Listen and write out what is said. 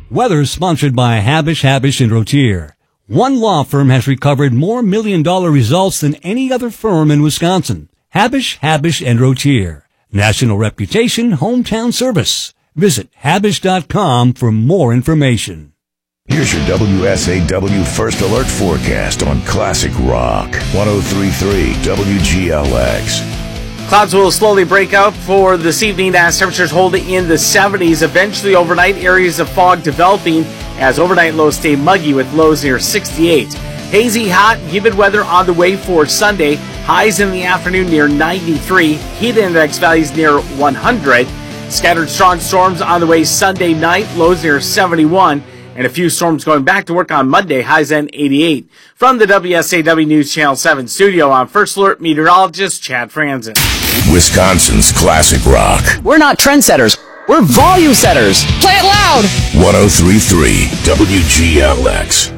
Weather is sponsored by Habish, and Rotier. One law firm has recovered more million-dollar results than any other firm in Wisconsin. Habish, and Rotier. National reputation, hometown service. Visit Habish.com for more information. Here's your WSAW First Alert forecast on Classic Rock 103.3 WGLX. Clouds will slowly break out for this evening as temperatures hold in the 70s. Eventually overnight, areas of fog developing as overnight lows stay muggy with lows near 68. Hazy, hot, humid weather on the way for Sunday. Highs in the afternoon near 93. Heat index values near 100. Scattered strong storms on the way Sunday night. Lows near 71. And a few storms going back to work on Monday, highs in 88. From the WSAW News Channel 7 studio, I'm First Alert meteorologist Chad Franzen. Wisconsin's Classic Rock. We're not trendsetters. We're volume setters. Play it loud. 103.3 WGLX.